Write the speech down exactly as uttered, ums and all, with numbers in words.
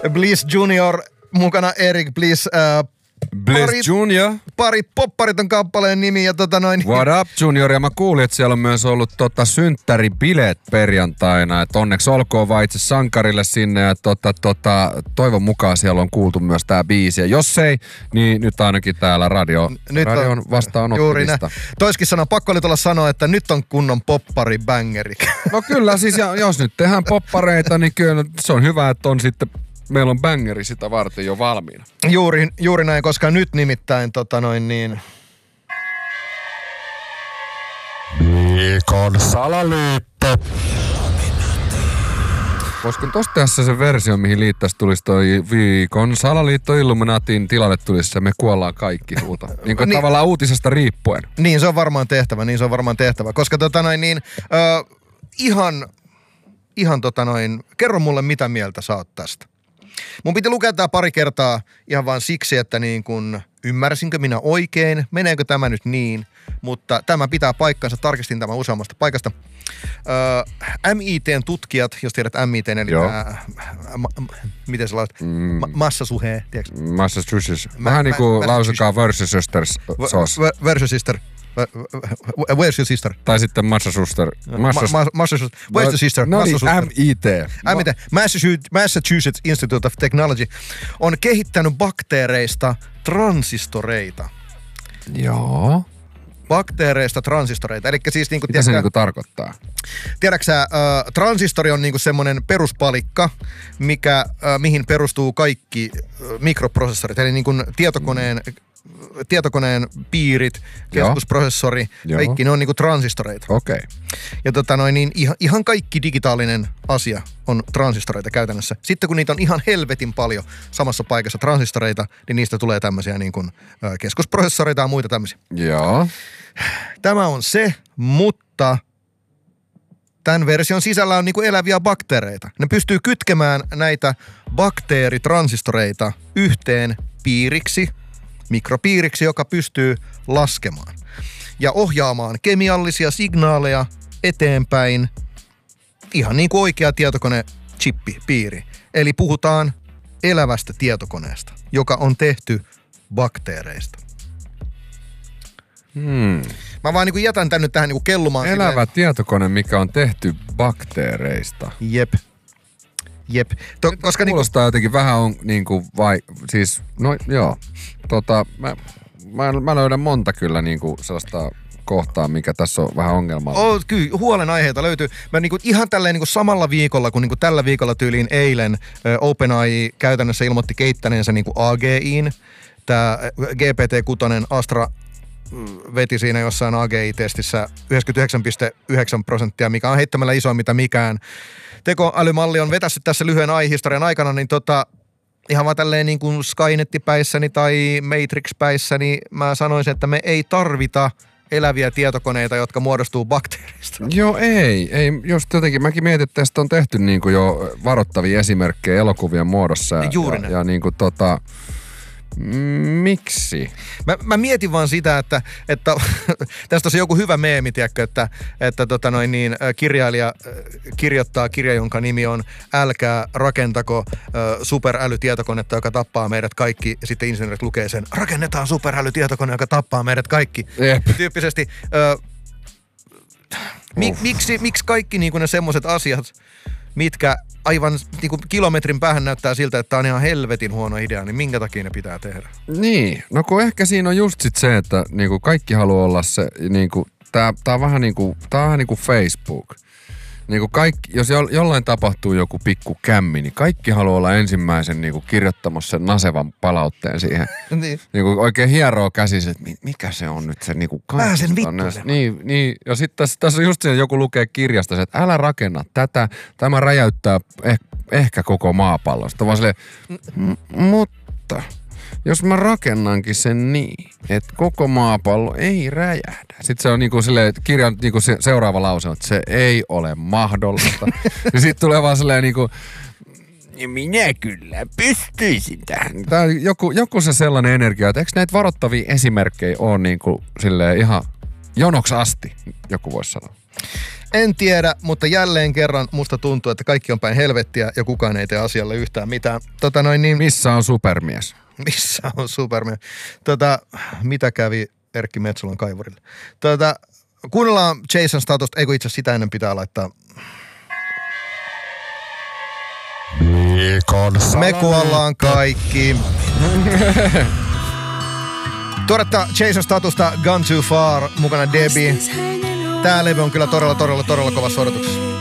Bliss Junior, mukana Eric Bliss. Äh, Bliss pari, Junior. Pari popparit on kappaleen nimi ja tota noin. What up Junior? Ja mä kuulin, että siellä on myös ollut tota synttäribileet perjantaina. Et onneksi olkoon vaan itse sankarille sinne ja tota, tota, toivon mukaan siellä on kuultu myös tää biisi. Ja jos ei, niin nyt ainakin täällä radio, nyt radion on, vastaanottavista. Toiskin sana, pakko oli tulla sanoa, että nyt on kunnon poppari-bängeri. No kyllä siis, ja, jos nyt tehdään poppareita, niin kyllä se on hyvä, että on sitten meillä on bängeri sitä varten jo valmiina. Juuri, juuri näin, koska nyt nimittäin tota noin niin... Viikon salaliitto. Voisiko tosta tässä se versio, mihin liittäisi tulisi toi viikon salaliitto Illuminatin tilalle tulisi se me kuollaan kaikki huuta. Niin kuin niin, tavallaan uutisesta riippuen. Niin se on varmaan tehtävä, niin se on varmaan tehtävä. Koska tota noin niin, äh, ihan, ihan tota noin, kerro mulle mitä mieltä sä oot tästä. Mun piti lukea tää pari kertaa ihan vaan siksi, että niin kun ymmärsinkö minä oikein, meneekö tämä nyt niin, mutta tämä pitää paikkansa, tarkistin tämän useammasta paikasta. Öö, M I T:n tutkijat, jos tiedät M I T:n, eli tää, ma, miten sä laitat, mm. ma, massasuhe, tiedätkö? Massachusetts. Vähän niin kuin lausukaa versus sisters sauce. Versus sister. Where's your sister? Tai sitten Massachusetts. Massachusetts. Where's your sister? No niin, M I T. M I T. Massachusetts Institute of Technology on kehittänyt bakteereista transistoreita. Joo. Bakteereista transistoreita. Elikkä siis niinku... Mitä tiedätkö, se niinku tarkoittaa? Tiedätkö sä, äh, transistori on niinku semmonen peruspalikka, mikä, äh, mihin perustuu kaikki äh, mikroprosessorit. Eli niinku tietokoneen... Mm. tietokoneen piirit, keskusprosessori, Joo. kaikki ne on niinku transistoreita. Okei. Okay. Ja tota noin, niin ihan, ihan kaikki digitaalinen asia on transistoreita käytännössä. Sitten kun niitä on ihan helvetin paljon samassa paikassa transistoreita, niin niistä tulee tämmöisiä niin kuin keskusprosessoreita ja muita tämmöisiä. Joo. Tämä on se, mutta tämän version sisällä on niin kuin eläviä bakteereita. Ne pystyy kytkemään näitä bakteeritransistoreita yhteen piiriksi, mikropiiriksi, joka pystyy laskemaan ja ohjaamaan kemiallisia signaaleja eteenpäin ihan niin kuin oikea tietokone-chippi-piiri. Eli puhutaan elävästä tietokoneesta, joka on tehty bakteereista. Hmm. Mä vaan niin kuin jätän tän nyt tähän niin kuin kellumaan. Elävä silleen. tietokone, mikä on tehty bakteereista. Jep. Jep. To, koska kuulostaa niinku... jotenkin vähän on niinku vai, siis, no joo, tota, mä, mä, mä löydän monta kyllä niinku sellaista kohtaa, mikä tässä on vähän ongelmaa. Oh, kyllä, huolenaiheita löytyy. Mä niinku ihan tälleen niinku samalla viikolla, kun niinku tällä viikolla tyyliin eilen OpenAI käytännössä ilmoitti keittäneensä niinku A G I:n. Tää G P T kuusi Astra veti siinä jossain A G I-testissä yhdeksänkymmentäyhdeksän pilkku yhdeksän prosenttia, mikä on heittämällä isoa mitä mikään. Tekoälymalli on vetässyt tässä lyhyen A I-historian aikana, niin tota, ihan vaan tälleen niin kuin Skynet-päissäni tai Matrix-päissäni mä sanoisin, että me ei tarvita eläviä tietokoneita, jotka muodostuu bakteereista. Joo, ei. ei just jotenkin, mäkin mietin, että tästä on tehty niin kuin jo varoittavia esimerkkejä elokuvien muodossa. Ja, Juuri ja, ja niin kuin tota... Miksi? Mä, mä mietin vaan sitä, että, että tästä on joku hyvä meemi, tiedätkö, että, että tota noin niin, kirjailija kirjoittaa kirja, jonka nimi on Älkää rakentako äh, superälytietokonetta, joka tappaa meidät kaikki. Ja sitten insinöörit lukee sen, rakennetaan superälytietokone, joka tappaa meidät kaikki. Jep. Tyyppisesti. Äh, mi, miksi, miksi kaikki niin kuin ne semmoiset asiat, mitkä aivan niin kuin kilometrin päähän näyttää siltä, että on ihan helvetin huono idea, niin minkä takia ne pitää tehdä? Niin, no kun ehkä siinä on just sit se, että niinku kaikki haluaa olla se, niinku, tää, tää on vähän niinku, tää on vähän niinku Facebook. Niinku kaikki, jos jo, jollain tapahtuu joku pikku kämmi, niin kaikki haluaa olla ensimmäisen niinku kirjoittamassa sen nasevan palautteen siihen. niin. Niinku oikein hieroo käsissä, että mikä se on nyt se niinku pääsen vittuilemaan. Niin, niin, ja sitten tässä, tässä on just siinä joku lukee kirjasta, että älä rakenna tätä, tämä räjäyttää eh, ehkä koko maapallosta. Vaan silleen, m- mutta jos mä rakennankin sen niin, että koko maapallo ei räjähdä. Sitten se on niinku silleen, kirjan niinku se, seuraava lause on, että se ei ole mahdollista. Ja sitten tulee vaan silleen niinku, minä kyllä pystyisin tähän. Tää on joku, joku se sellainen energia, että eikö näitä varoittavia esimerkkejä ole niinku silleen ihan jonoksi asti, joku voisi sanoa. En tiedä, mutta jälleen kerran musta tuntuu, että kaikki on päin helvettiä ja kukaan ei tee asialle yhtään mitään. Tota noin niin... Missä on supermies? Missä on supermies? Tota, mitä kävi Erkki Metsolan kaivurille? Tota, kuunnellaan Jason Statusta, eikö itse asiassa sitä ennen pitää laittaa... Me kuollaan kaikki. Tuoretta Jason Statusta Gone Too Far, mukana Debbie. Tää levy on kyllä todella, todella, todella kovassa odotuksessa.